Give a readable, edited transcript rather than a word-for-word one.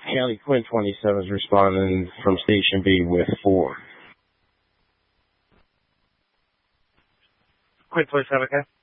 County Quinn 27 is responding from Station B with 4. Quinn 27, okay?